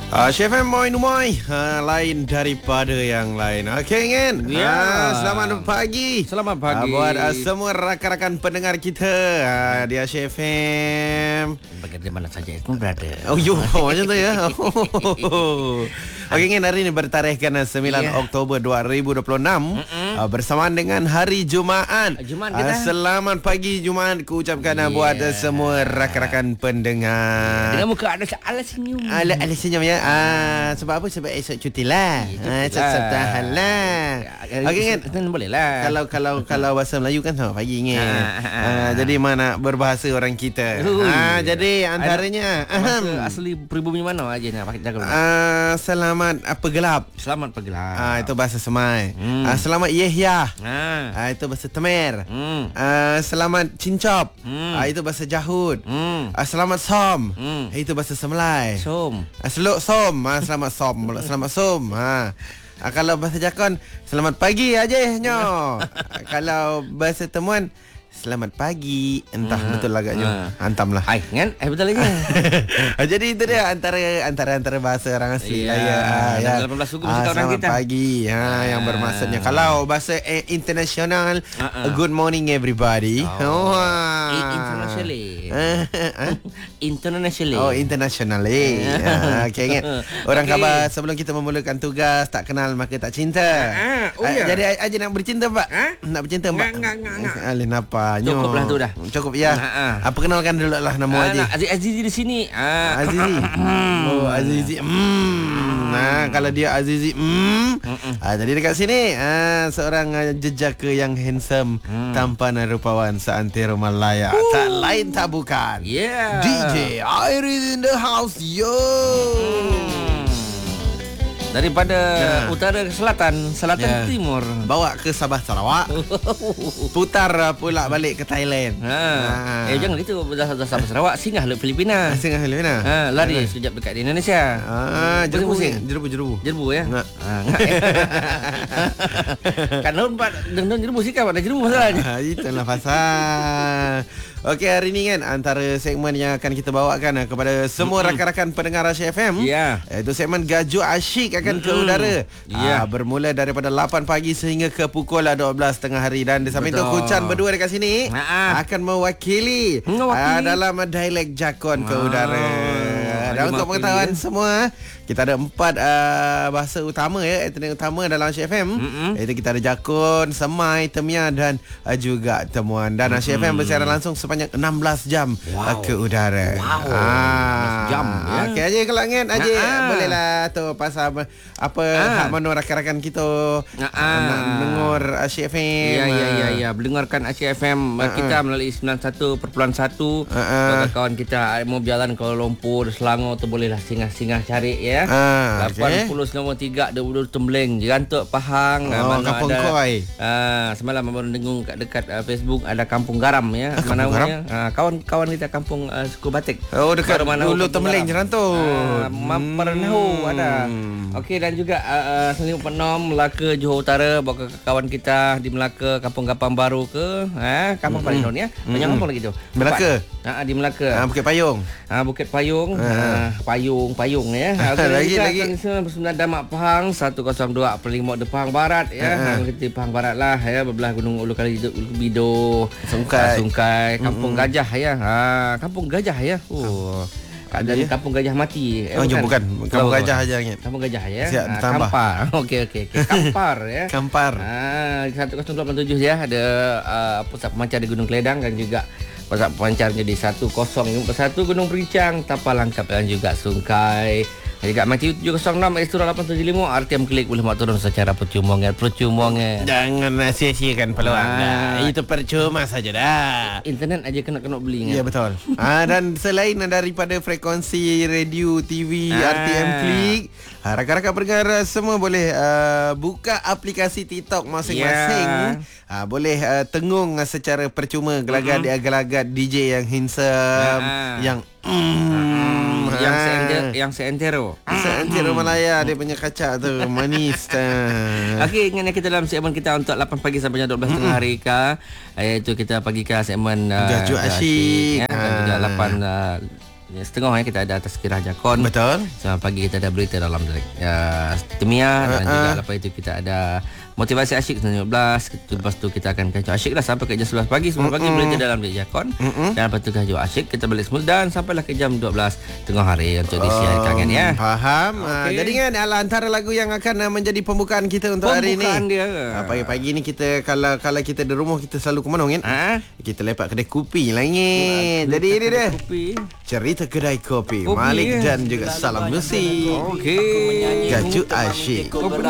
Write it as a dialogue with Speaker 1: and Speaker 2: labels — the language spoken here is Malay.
Speaker 1: Chef M Moin Umoy, lain daripada yang lain. Okey kan? Selamat pagi.
Speaker 2: Selamat pagi
Speaker 1: buat semua rakan-rakan pendengar kita. Dia Chef M.
Speaker 2: Bagaimana saja itu berada.
Speaker 1: Oh yo, macam tu ya. Okey kan, hari ini bertarikhkan 9 Oktober 2026 bersamaan dengan hari Jumaat. Selamat pagi Jumaat ku ucapkan buat semua rakan-rakan pendengar.
Speaker 2: Dengan muka ada senyum.
Speaker 1: Ala senyum ya. Sebab apa? Sebab esok cuti lah. Sabtahan lah. Okey kan?
Speaker 2: Boleh lah.
Speaker 1: Kalau bahasa Melayu kan selamat pagi kan. Jadi mana berbahasa orang kita. Jadi antaranya
Speaker 2: asli pribumi mana aja nak pakai jaga.
Speaker 1: Selamat gelap.
Speaker 2: Selamat pagi-gelap.
Speaker 1: Itu bahasa Semai. Selamat Yehya. Itu bahasa Temer. Selamat Cincop. Itu bahasa Jahud. Selamat Som. Itu bahasa Semelai.
Speaker 2: Som.
Speaker 1: Som. Selamat Som. Selamat Som. Kalau bahasa Jakon, selamat pagi aja nyo. Kalau bahasa Temuan, selamat pagi. Entah betul agaknya. Hantamlah.
Speaker 2: Ai, kan? Betul lagi.
Speaker 1: Jadi itu dia antara bahasa orang asli.
Speaker 2: Ya. 18 suku bahasa orang kita.
Speaker 1: Selamat pagi. Yang bermaksudnya kalau bahasa international, good morning everybody.
Speaker 2: Internationally. Internationally.
Speaker 1: Internationally. Okey ingat. Orang khabar sebelum kita memulakan tugas, tak kenal maka tak cinta. Jadi aja nak bercinta Pak. Nak bercinta Pak. Alin apa?
Speaker 2: Cukuplah tu dah.
Speaker 1: Cukup ya. Perkenalkan dulu lah nama Haji.
Speaker 2: Azizi di sini.
Speaker 1: Azizi. Azizi. Kalau dia Azizi. Jadi dekat sini seorang jejaka yang handsome, tampan dan rupawan seantero Malaya. Tak lain tak bukan. DJ Iris in the house. Yo.
Speaker 2: Daripada utara ke selatan timur,
Speaker 1: bawa ke Sabah Sarawak. Putar pula balik ke Thailand.
Speaker 2: Jangan gitu. Dah Sabah Sarawak, singgah ke Filipina. Lari sekejap dekat di Indonesia. Jerbu ya. Kan non jerbu sih kan ada jerbu masalahnya.
Speaker 1: Itulah pasal. Okey, hari ni kan antara segmen yang akan kita bawakan kepada semua rakan-rakan pendengar Asyik FM. Itu segmen Gajuk Asyik akan ke udara. Bermula daripada 8 pagi sehingga ke pukul 12 tengah hari. Dan di samping itu Kucan berdua dekat sini akan mewakili dalam dialek Jakon ke udara. Dan untuk pengetahuan semua, kita ada 4 bahasa utama etnik utama dalam Asyik FM. Iaitu kita ada Jakon, Semai, Temia dan juga Temuan. Dan Asyik FM bersiaran langsung sepanjang 16 jam ke udara.
Speaker 2: 16 jam.
Speaker 1: Okey Haji, kalau ingat Haji bolehlah tu pasal apa hak mana rakan-rakan kita nak dengar Asyik FM.
Speaker 2: Ya, mendengarkan Asyik FM kita melalui 91.1. Kawan kita mau berjalan ke Kuala Lumpur, Selangor tu bolehlah singgah-singgah cari ya. 80.3 ada Udur Tembleng, Jerantuk Pahang, mana
Speaker 1: Kampung
Speaker 2: ada
Speaker 1: Koi.
Speaker 2: Semalam baru dengung dekat Facebook ada Kampung Garam ya. Mana kawan-kawan kita kampung suku Batik.
Speaker 1: Dekat Ulu Tembleng Jerantuk.
Speaker 2: Mampernau ada. Okey, dan juga Selimut Penom, Melaka, Johor Utara, bawa ke kawan kita di Melaka, Kampung Gapang Baru ke Kampung Palindon ya. Banyak kampung lagi tu.
Speaker 1: Melaka.
Speaker 2: Di Melaka.
Speaker 1: Bukit Payung.
Speaker 2: Bukit Payung. Payung ya. Lagi Sembilan Damak Pahang 102.5 di Pahang Barat ya. Di Pahang Barat lah ya, bebelah Gunung Ulu Kali Bido, Sungkai, Kampung Gajah ya. Kampung Gajah ya. Ada Kampung Gajah Mati.
Speaker 1: Bukan. Kampung Gajah aja ingat.
Speaker 2: Kampung Gajah ya.
Speaker 1: Tambah.
Speaker 2: Kampar. Okey. Kampar ya.
Speaker 1: Kampar.
Speaker 2: 108.7 ya. Ada pusat pemancar di Gunung Keledang dan juga pusat pemancar jadi 101 Gunung Perincang, Tapal Langkap dan juga Sungkai. Juga Matthew 706 Estura 875 RTM Klik boleh mak turun secara percuma.
Speaker 1: Jangan sia-siakan peluang. Itu percuma saja dah.
Speaker 2: Internet aja kena beli.
Speaker 1: Ya betul. Dan selain daripada frekuensi radio, TV, RTM Klik, rakan-rakan pendengar semua boleh buka aplikasi TikTok masing-masing. Boleh tengung secara percuma gelagat DJ yang handsome, yang
Speaker 2: seantero
Speaker 1: Malaya dia punya kacak tu manis.
Speaker 2: Okey, ingatnya kita dalam segmen kita untuk 8 pagi sampai 12 tengah hari iaitu kita pagi ke segmen
Speaker 1: Gajuk Asyik
Speaker 2: dan juga setengah kita ada Tazkirah Jakon.
Speaker 1: Betul.
Speaker 2: Semalam pagi kita ada berita dalam Temia dan juga lepas itu kita ada Motivasi Asyik 15. Lepas tu kita akan kacau asyik lah sampai ke jam 11 pagi. Sebelum pagi berita dalam Jakon. Dan lepas tu kacau asyik kita balik semula dan sampailah ke jam 12 tengah hari untuk disiarkan kan ya.
Speaker 1: Faham. Jadi kan antara lagu yang akan menjadi pembukaan kita untuk hari ini. Pagi-pagi ni kita kalau kita di rumah kita selalu ke mana kan? Kita lepak kedai kopi lah ni. Jadi ini dia. Cerita kedai kopi. Malik dan juga Salam Musik.
Speaker 2: Okey.
Speaker 1: Gaju Asyik.